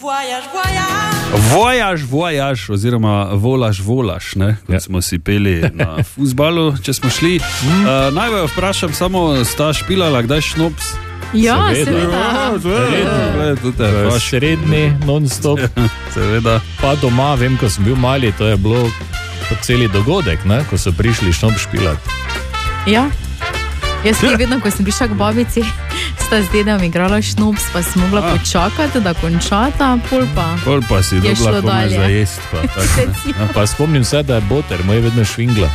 Vojaž, oziroma volaš, ne? Kot smo si peli na fuzbalu, če smo šli. Naj vas vprašam, samo sta špilala kdaj šnops? Ja, seveda. Srednji, non-stop. Seveda. Pa doma, vem, ko sem bil mali, to je bilo celi dogodek, ne? Ko so prišli šnop špilati. Ja. Jaz sem vedno, ko sem prišla k babici, sta z dedom igrala šnops, pa sem mogla počakati, da končata, pol pa si dobila komaj za jest. Pa spomnim se, da je boter, moj vedno švingla.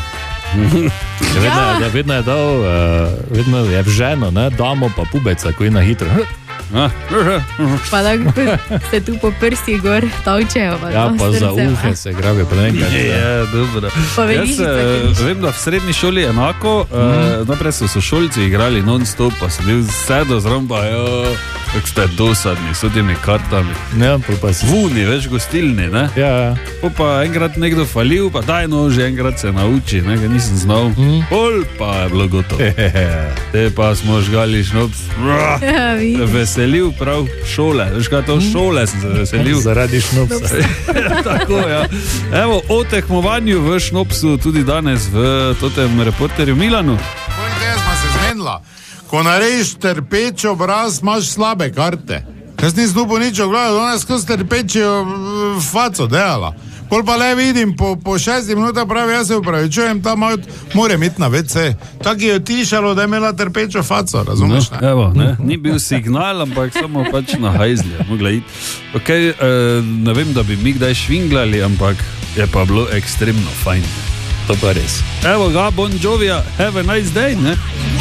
Vedno je dal, vedno je v ženo, ne? Damo pa pubeca, ko je na hitro. Pa da se tu po prstih gor tavčejo. Ja, pa za uhe se grabe, pa nekaj. Ja, dobro. Jaz vem, da v srednji šoli enako, naprej so sošolci igrali non-stop, pa sem bil sedo zrom, pa kako ste dosadni s temi kartami. Ja, pa si. Vuni, več gostilni, ne? Ja. Pa enkrat nekdo falil, pa daj nože, enkrat se nauči, ne, ga nisem znal. Pol pa je bilo gotovo. Te pa smo žgali šnops. Veselil prav šole. Veš kaj, to šole sem se veselil. Zaradi šnopsa. Tako, ja. Evo, o tekmovanju v šnopsu tudi danes v totem reporterju Milanu. Kaj smo se zmenila? Ko narediš trpeč obraz, imaš slabe karte. Jaz nisem dupo nič ogledal, ona je skozi trpečjo faco delala. Pol pa le vidim, po 6 minutah pravi, jaz se upravičujem, ta moram iti na WC. Tako je tišalo, da je imela trpečo faco, razumeš? No, evo, ne? Ni bil signal, ampak samo pač na hajzlje, mogla iti. Okay, ne vem, da bi mi kdaj švinglali, ampak je pa bilo ekstremno fajn. To pa res. Evo ga, Bon Jovija, have a nice day, ne?